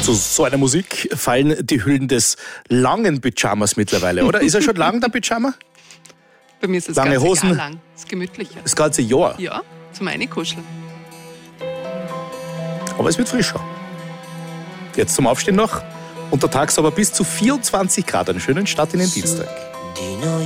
Zu so einer Musik fallen die Hüllen des langen Pyjamas mittlerweile, oder? Ist er schon lang, der Pyjama? Bei mir ist das lange ganze Hosen. Jahr lang. Das ist gemütlicher. Das ganze Jahr. Ja, zum Einkuscheln. Aber es wird frischer. Jetzt zum Aufstehen noch. Untertags aber bis zu 24 Grad. Einen schönen Start in den Dienstag.